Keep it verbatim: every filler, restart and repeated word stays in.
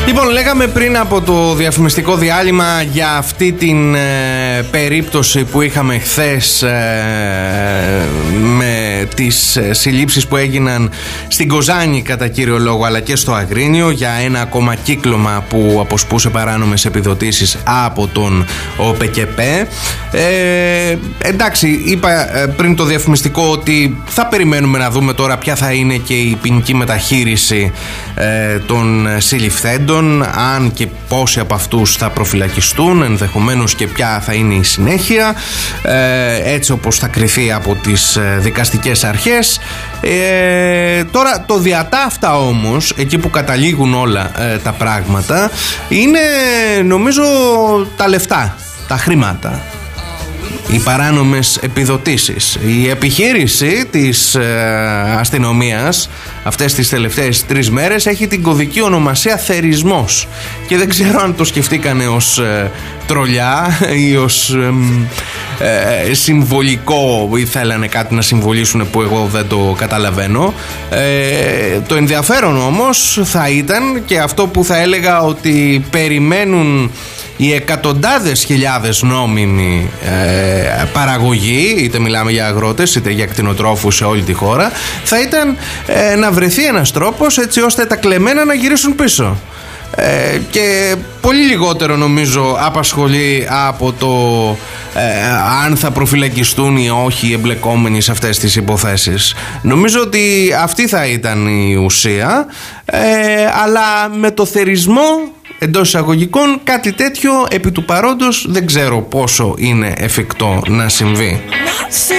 Λοιπόν, λέγαμε πριν από το διαφημιστικό διάλειμμα για αυτή την ε, περίπτωση που είχαμε χθες ε, με τις ε, συλλήψεις που έγιναν στην Κοζάνη κατά κύριο λόγο, αλλά και στο Αγρίνιο, για ένα ακόμα κύκλωμα που αποσπούσε παράνομες επιδοτήσεις από τον ΟΠΕΚΕΠΕ. Ε, εντάξει, είπα ε, πριν το διαφημιστικό ότι θα περιμένουμε να δούμε τώρα ποια θα είναι και η ποινική μεταχείριση ε, των συλληφθέντων, αν και πόσοι από αυτούς θα προφυλακιστούν, ενδεχομένως και ποια θα είναι η συνέχεια, ε, έτσι όπως θα κριθεί από τις ε, δικαστικές αρχές. Ε, τώρα το διατάφτα όμως, εκεί που καταλήγουν όλα ε, τα πράγματα, είναι νομίζω τα λεφτά, τα χρήματα, οι παράνομες επιδοτήσεις. Η επιχείρηση της ε, αστυνομίας αυτές τις τελευταίες τρεις μέρες έχει την κωδική ονομασία θερισμός, και δεν ξέρω αν το σκεφτήκανε ως ε, τρολιά ή ως ε, ε, συμβολικό, ή θέλανε κάτι να συμβολήσουν που εγώ δεν το καταλαβαίνω. Ε, το ενδιαφέρον όμως θα ήταν, και αυτό που θα έλεγα ότι περιμένουν οι εκατοντάδες χιλιάδες νόμιμοι ε, παραγωγοί, είτε μιλάμε για αγρότες είτε για κτηνοτρόφους σε όλη τη χώρα, θα ήταν ε, να βρεθεί ένας τρόπος έτσι ώστε τα κλεμμένα να γυρίσουν πίσω. Ε, και πολύ λιγότερο νομίζω απασχολεί από το ε, αν θα προφυλακιστούν ή όχι οι εμπλεκόμενοι σε αυτές τις υποθέσεις. Νομίζω ότι αυτή θα ήταν η ουσία, ε, αλλά με το θερισμό εντός εισαγωγικών κάτι τέτοιο επί του παρόντος δεν ξέρω πόσο είναι εφικτό να συμβεί.